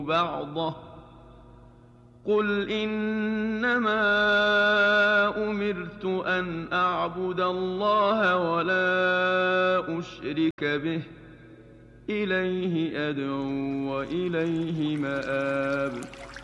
بعضه قل إنما أمرت أن أعبد الله ولا أشرك به إليه أدعو وإليه مآب.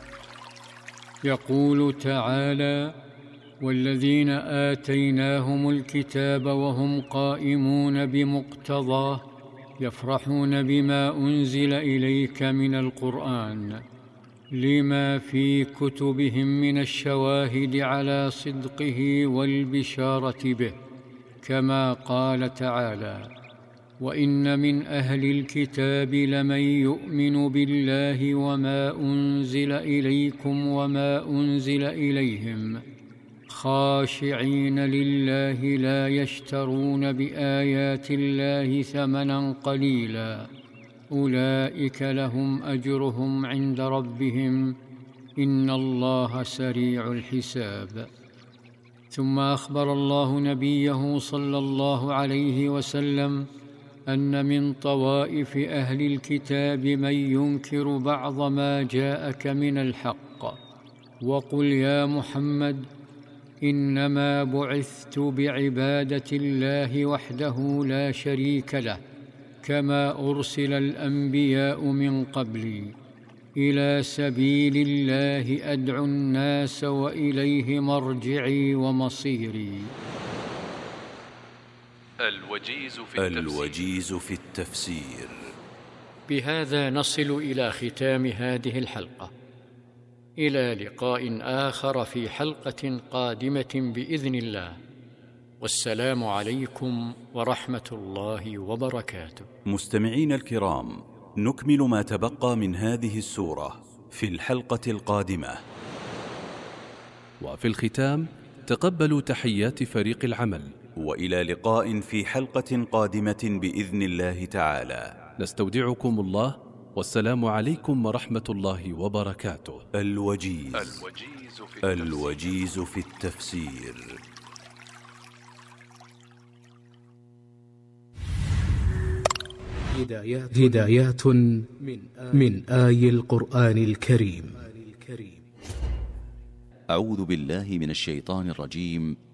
يقول تعالى: والذين آتيناهم الكتاب وهم قائمون بمقتضاه يفرحون بما أنزل إليك من القرآن لما في كتبهم من الشواهد على صدقه والبشارة به، كما قال تعالى: وإن من أهل الكتاب لمن يؤمن بالله وما أنزل إليكم وما أنزل إليهم خاشعين لله لا يشترون بآيات الله ثمنا قليلا أولئك لهم أجرهم عند ربهم إن الله سريع الحساب. ثم أخبر الله نبيه صلى الله عليه وسلم أن من طوائف أهل الكتاب من ينكر بعض ما جاءك من الحق، وقل يا محمد إنما بعثت بعبادة الله وحده لا شريك له، كما أرسل الأنبياء من قبلي، إلى سبيل الله أدعو الناس وإليه مرجعي ومصيري. الوجيز في التفسير. بهذا نصل إلى ختام هذه الحلقة، إلى لقاء آخر في حلقة قادمة بإذن الله، والسلام عليكم ورحمة الله وبركاته. مستمعين الكرام، نكمل ما تبقى من هذه السورة في الحلقة القادمة. وفي الختام تقبلوا تحيات فريق العمل، وإلى لقاء في حلقة قادمة بإذن الله تعالى. نستودعكم الله، والسلام عليكم ورحمة الله وبركاته. الوجيز في التفسير. هدايات من آي القرآن الكريم. أعوذ بالله من الشيطان الرجيم.